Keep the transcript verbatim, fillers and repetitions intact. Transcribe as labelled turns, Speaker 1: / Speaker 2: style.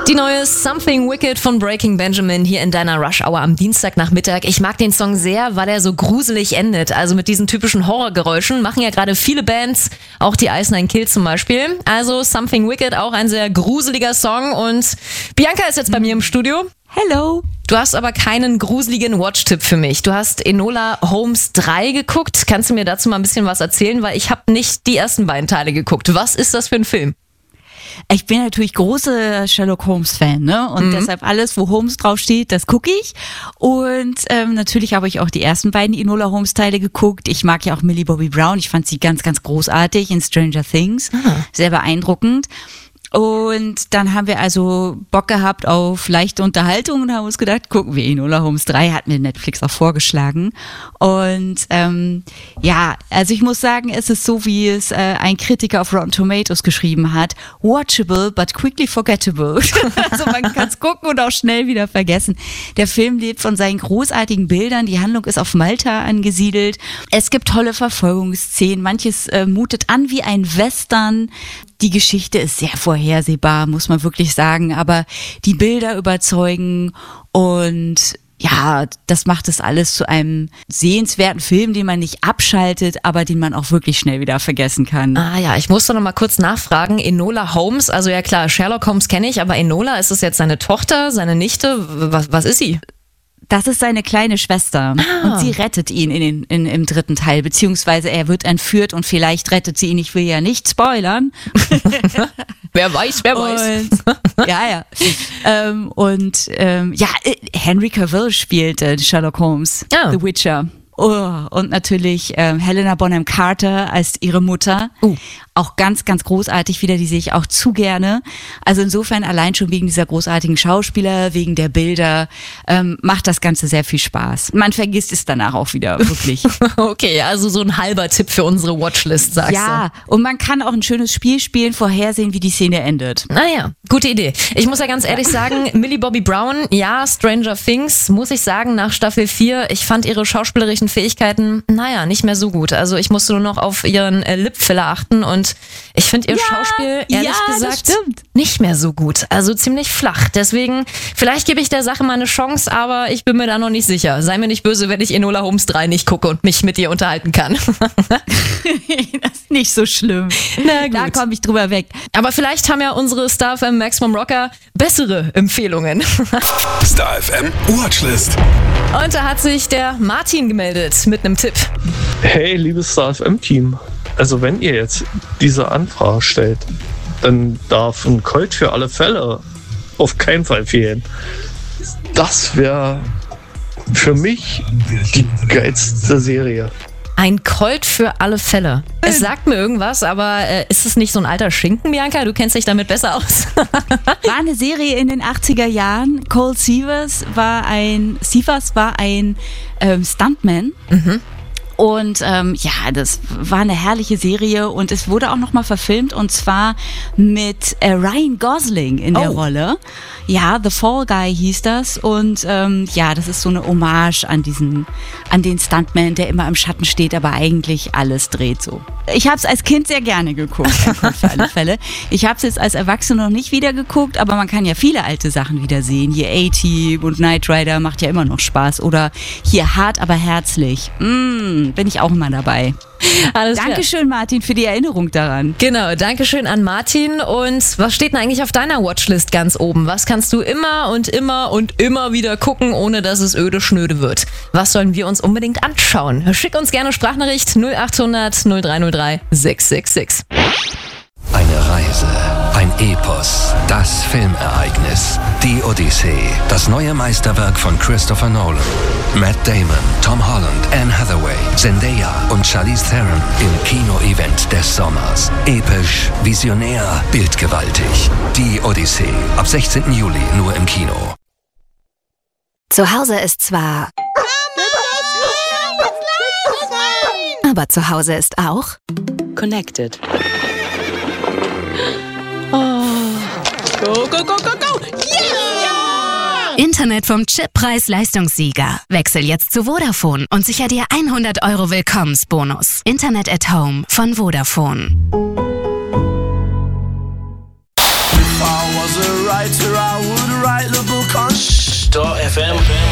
Speaker 1: Die neue Something Wicked von Breaking Benjamin hier in deiner Rush Hour am Dienstagnachmittag. Ich mag den Song sehr, weil er so gruselig endet. Also mit diesen typischen Horrorgeräuschen machen ja gerade viele Bands, auch die Ice Nine Kills zum Beispiel. Also Something Wicked, auch ein sehr gruseliger Song. Und Bianca ist jetzt bei mir im Studio.
Speaker 2: Hello.
Speaker 1: Du hast aber keinen gruseligen Watch-Tipp für mich. Du hast Enola Holmes drei geguckt. Kannst du mir dazu mal ein bisschen was erzählen? Weil ich habe nicht die ersten beiden Teile geguckt. Was ist das für ein Film?
Speaker 2: Ich bin natürlich große Sherlock Holmes-Fan, ne? Und mhm. deshalb alles, wo Holmes draufsteht, das gucke ich. Und ähm, natürlich habe ich auch die ersten beiden Enola Holmes-Teile geguckt. Ich mag ja auch Millie Bobby Brown. Ich fand sie ganz, ganz großartig in Stranger Things. Ah. Sehr beeindruckend. Und dann haben wir also Bock gehabt auf leichte Unterhaltung und haben uns gedacht, gucken wir Enola Holmes drei, hat mir Netflix auch vorgeschlagen. Und ähm, ja, also ich muss sagen, es ist so, wie es äh, ein Kritiker auf Rotten Tomatoes geschrieben hat, watchable but quickly forgettable. Also man kann es gucken und auch schnell wieder vergessen. Der Film lebt von seinen großartigen Bildern, die Handlung ist auf Malta angesiedelt. Es gibt tolle Verfolgungsszenen, manches äh, mutet an wie ein Western. Die Geschichte ist sehr vorhersehbar, muss man wirklich sagen, aber die Bilder überzeugen und ja, das macht es alles zu einem sehenswerten Film, den man nicht abschaltet, aber den man auch wirklich schnell wieder vergessen kann.
Speaker 1: Ah ja, ich musste noch mal kurz nachfragen. Enola Holmes, also ja klar, Sherlock Holmes kenne ich, aber Enola, ist das jetzt seine Tochter, seine Nichte? Was, was ist sie?
Speaker 2: Das ist seine kleine Schwester ah. und sie rettet ihn in den, in, im dritten Teil, beziehungsweise er wird entführt und vielleicht rettet sie ihn. Ich will ja nicht spoilern.
Speaker 1: Wer weiß, wer weiß.
Speaker 2: Und, ja, ja. ähm, und ähm, ja, Henry Cavill spielt äh, Sherlock Holmes, ah. The Witcher. Oh, und natürlich ähm, Helena Bonham Carter als ihre Mutter. Uh. Auch ganz, ganz großartig wieder, die sehe ich auch zu gerne. Also insofern allein schon wegen dieser großartigen Schauspieler, wegen der Bilder, ähm, macht das Ganze sehr viel Spaß. Man vergisst es danach auch wieder, wirklich.
Speaker 1: Okay, also so ein halber Tipp für unsere Watchlist, sagst
Speaker 2: ja,
Speaker 1: du.
Speaker 2: Ja, und man kann auch ein schönes Spiel spielen, vorhersehen, wie die Szene endet.
Speaker 1: Naja, gute Idee. Ich muss ja ganz ehrlich sagen, Millie Bobby Brown, ja, Stranger Things, muss ich sagen, nach Staffel vier, ich fand ihre schauspielerischen Fähigkeiten, naja, nicht mehr so gut. Also ich musste nur noch auf ihren äh, Lipfiller achten und ich finde ihr ja, Schauspiel, ehrlich
Speaker 2: ja,
Speaker 1: gesagt, nicht mehr so gut. Also ziemlich flach. Deswegen, vielleicht gebe ich der Sache mal eine Chance, aber ich bin mir da noch nicht sicher. Sei mir nicht böse, wenn ich Enola Holmes drei nicht gucke und mich mit ihr unterhalten kann.
Speaker 2: Das ist nicht so schlimm. Na gut. Da komme ich drüber weg.
Speaker 1: Aber vielleicht haben ja unsere Star F M Maximum Rocker bessere Empfehlungen.
Speaker 3: Star F M Watchlist.
Speaker 1: Und da hat sich der Martin gemeldet mit einem Tipp.
Speaker 4: Hey, liebes Star F M-Team. Also wenn ihr jetzt diese Anfrage stellt, dann darf ein Colt für alle Fälle auf keinen Fall fehlen. Das wäre für mich die geilste Serie.
Speaker 1: Ein Colt für alle Fälle. Es sagt mir irgendwas, aber äh, ist es nicht so ein alter Schinken, Bianca? Du kennst dich damit besser aus.
Speaker 2: War eine Serie in den achtziger Jahren. Cole Sievers war ein, Sievers war ein ähm, Stuntman. Mhm. Und ähm, ja, das war eine herrliche Serie und es wurde auch nochmal verfilmt und zwar mit äh, Ryan Gosling in der oh. Rolle. Ja, The Fall Guy hieß das und ähm, ja, das ist so eine Hommage an diesen, an den Stuntman, der immer im Schatten steht, aber eigentlich alles dreht so. Ich habe es als Kind sehr gerne geguckt, für alle Fälle. Ich habe es jetzt als Erwachsene noch nicht wieder geguckt, aber man kann ja viele alte Sachen wieder sehen. Hier A-Team und Knight Rider macht ja immer noch Spaß oder hier Hart, aber herzlich. Mm, bin ich auch immer dabei.
Speaker 1: Alles
Speaker 2: Dankeschön, klar. Martin, für die Erinnerung daran.
Speaker 1: Genau, Dankeschön an Martin. Und was steht denn eigentlich auf deiner Watchlist ganz oben? Was kannst du immer und immer und immer wieder gucken, ohne dass es öde schnöde wird? Was sollen wir uns unbedingt anschauen? Schick uns gerne Sprachnachricht null acht hundert null drei null drei sechs sechs sechs.
Speaker 5: Eine Reise, ein Epos, das Filmereignis, die Odyssee, das neue Meisterwerk von Christopher Nolan. Matt Damon, Tom Holland, Anne Hathaway, Zendaya und Charlize Theron im Kino-Event des Sommers. Episch, visionär, bildgewaltig. Die Odyssee, ab sechzehnten Juli nur im Kino.
Speaker 6: Zu Hause ist zwar... Aber zu Hause ist auch...
Speaker 7: Connected. Oh. Go, go, go, go, go! Yeah!
Speaker 6: Internet vom Chip Preis-Leistungssieger. Wechsel jetzt zu Vodafone und sicher dir hundert Euro Willkommensbonus. Internet at Home von Vodafone.
Speaker 8: If I was a writer, I F M.